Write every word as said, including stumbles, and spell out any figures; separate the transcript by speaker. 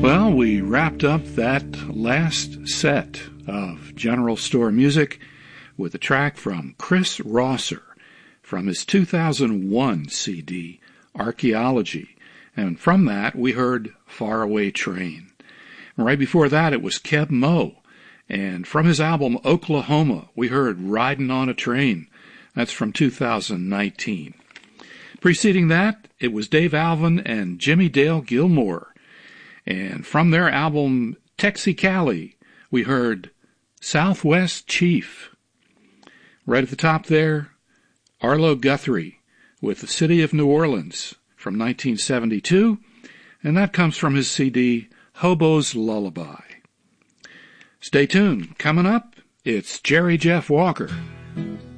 Speaker 1: Well, we wrapped up that last set of General Store music with a track from Chris Rosser from his two thousand one C D, Archaeology. And from that, we heard Faraway Train. And right before that, it was Keb Mo. And from his album Oklahoma, we heard Riding on a Train. That's from two thousand nineteen. Preceding that, it was Dave Alvin and Jimmy Dale Gilmore. And from their album Texicali, we heard Southwest Chief. Right at the top there, Arlo Guthrie with The City of New Orleans from nineteen seventy-two, and that comes from his C D Hobo's Lullaby. Stay tuned. Coming up, it's Jerry Jeff Walker.